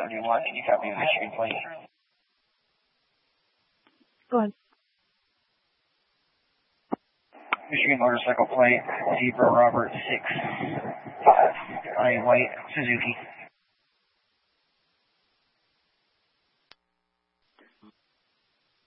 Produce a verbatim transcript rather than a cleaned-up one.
thirty-one, can you copy the Michigan plate? Go ahead. Michigan motorcycle plate, Zebra Robert six, I white Suzuki.